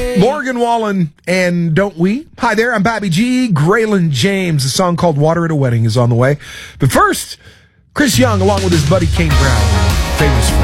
Morgan Wallen and Don't We? Hi there, I'm Bobby G. Graylin James. A song called Water at a Wedding is on the way. But first, Chris Young along with his buddy Kane Brown, famous for